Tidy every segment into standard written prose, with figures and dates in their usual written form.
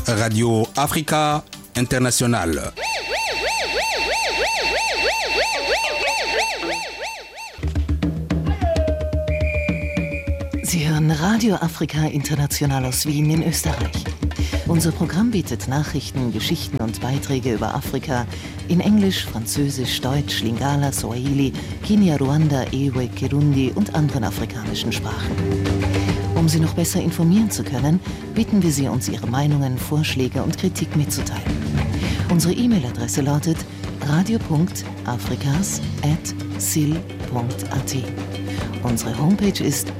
Radio Africa International. Sie hören Radio Africa International aus Wien in Österreich. Unser Programm bietet Nachrichten, Geschichten und Beiträge über Afrika in Englisch, Französisch, Deutsch, Lingala, Swahili, Kenya-Ruanda, Ewe, Kirundi und anderen afrikanischen Sprachen. Um Sie noch besser informieren zu können, bitten wir Sie, uns Ihre Meinungen, Vorschläge und Kritik mitzuteilen. Unsere E-Mail-Adresse lautet radio.afrikas@sil.at. Unsere Homepage ist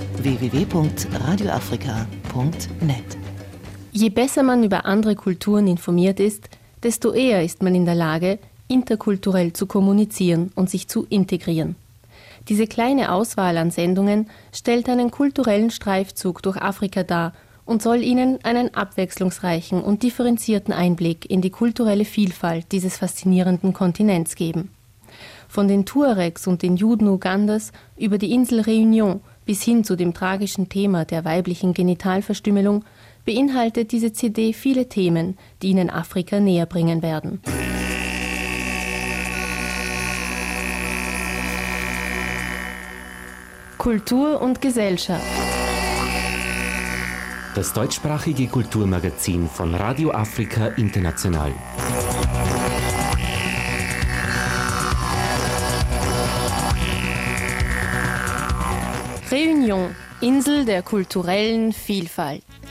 www.radioafrika.net. Je besser man über andere Kulturen informiert ist, desto eher ist man in der Lage, interkulturell zu kommunizieren und sich zu integrieren. Diese kleine Auswahl an Sendungen stellt einen kulturellen Streifzug durch Afrika dar und soll Ihnen einen abwechslungsreichen und differenzierten Einblick in die kulturelle Vielfalt dieses faszinierenden Kontinents geben. Von den Tuaregs und den Juden Ugandas über die Insel Réunion bis hin zu dem tragischen Thema der weiblichen Genitalverstümmelung beinhaltet diese CD viele Themen, die Ihnen Afrika näher bringen werden. Kultur und Gesellschaft. Das deutschsprachige Kulturmagazin von Radio Africa International. Réunion, Insel der kulturellen Vielfalt.